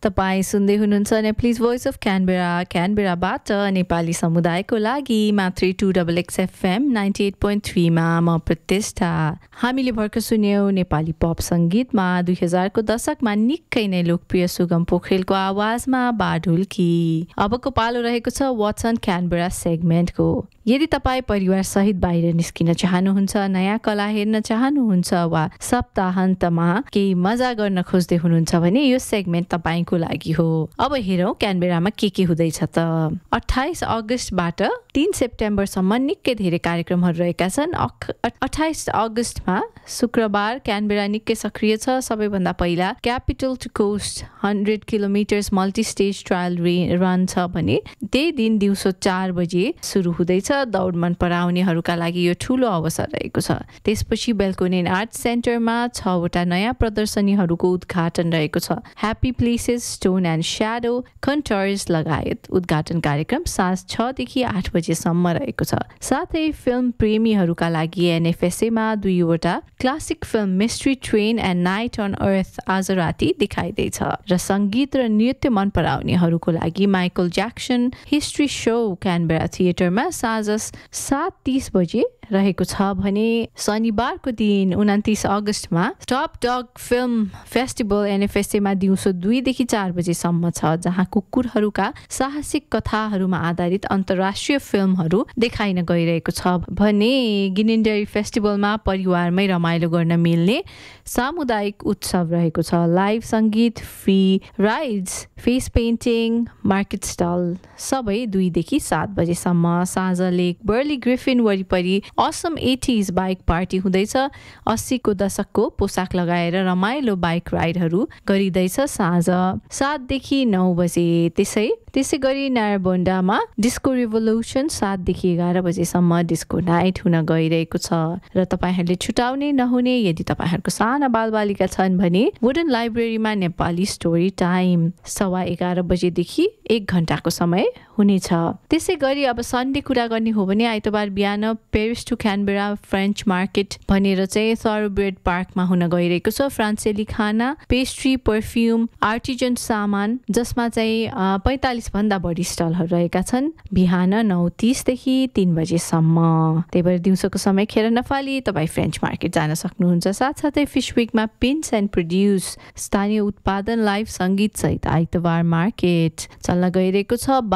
तपाईं सुन्दै हुनुहुन्छ नेप्लिज भोइस अफ क्यानबेराबाट नेपाली समुदायको लागि मात्रै 2XX FM 98.3 मा म प्रतिष्ठा। हामीले भर्खर सुन्यौं नेपाली पप संगीतमा 2000 को दशकमा निकै नै लोकप्रिय सुगम पोखरेलको आवाजमा बाढुल्की। अबको पालो रहेको छ व्हाट्स अन क्यानबेरा सेगमेन्टको। यदि तपाईं परिवार सहित बाहिर निस्किन चाहनुहुन्छ, नयाँ कला हेर्न चाहनुहुन्छ वा सप्ताहन्तमा केही मजा गर्न खोज्दै हुनुहुन्छ भने यो सेगमेन्ट तपाईंको लागि हो। अब हेरौं क्यानबेरामा के हुँदैछ त। 28 अगस्तबाट 3 सेप्टेम्बरसम्म निकै धेरै कार्यक्रमहरू रहेका छन्। 28 अगस्तमा शुक्रबार क्यानबेरा निकै सक्रिय छ। सबैभन्दा पहिला capital to cost 100 kilometres multi stage trial run छ भने त्यही दिन दिउँसो 4 बजे सुरु हुँदैछ। दौड मन पराउनेहरूका लागि यो ठूलो अवसर रहेको छ। त्यसपछि बेल्कोनिन आर्ट सेन्टरमा 6 वटा नयाँ प्रदर्शनीहरूको उद्घाटन रहेको छ। Happy places, stone and shadow, कन्टर्स लगायत उद्घाटन कार्यक्रम साँझ 6 देखि 8 बजेसम्म रहेको छ। साथै फिल्म प्रेमीहरूका लागि एनएफएसएमा 2 वटा classic film mystery train and night on अर्थ आज राति देखाइदैछ। र संगीत र नृत्य मन पराउनेहरूको लागि Michael Jackson history show Canberra थिएटरमा साँझ 7:30 बजे रहेको छ भने शनिबारको दिन 29 अगस्तमा टप डग फिल्म फेस्टिभल एनएफएसएमा दिउँसो 2 देखि 4 बजेसम्म छ, जहाँ कुकुरहरूका साहसिक कथाहरूमा आधारित अन्तर्राष्ट्रिय फिल्महरू देखाइन गइरहेको छ भने गिनिन्डरी फेस्टिभलमा परिवारमै रमाइलो गर्न मिल्ने सामुदायिक उत्सव रहेको छ। लाइभ संगीत, free rides, face painting, market stall सबै 2 देखि 7 बजेसम्म। साँझ लेक बर्ली ग्रिफिन वरिपरि असम 80s बाइक पार्टी हुँदैछ। 80 को दशकको पोसाक लगाएर रमाइलो बाइक राइडहरू गरिँदैछ साँझ 7 देखि 9 बजे। त्यसै गरी नाराबोन्डामा डिस्को रिभोल्युसन 7 देखि 11 बजेसम्म डिस्को नाइट हुन गइरहेको छ। र तपाईहरूले छुटाउने नहुने यदि तपाईहरूको साना बालबालिका छन् भने वुडन लाइब्रेरीमा नेपाली स्टोरी टाइम 11:15 बजेदेखि 1 घण्टाको समय हुनेछ। त्यसै गरी अब सन्डे कुरा गर्ने हो भने आइतबार बिहान Paris to Canberra French market भनेर चाहिँ थरोब्रेड पार्कमा हुन गइरहेको छ। फ्रान्सेली खाना, पेस्ट्री, परफ्युम, आर्टिजन सामान जसमा चाहिँ 45 भन्दा बढी स्टलहरू रहेका छन्। बिहान 9:30 देखि 3 बजेसम्म। त्यही भएर दिउँसोको समय खेर नफाली तपाईँ फ्रेन्च मार्केट जान सक्नुहुन्छ। साथसाथै फिश विकमा पिन्स एन्ड प्रोड्युस स्थानीय उत्पादन लाइभ सङ्गीत सहित आइतबार मार्केट चल्न गइरहेको छ।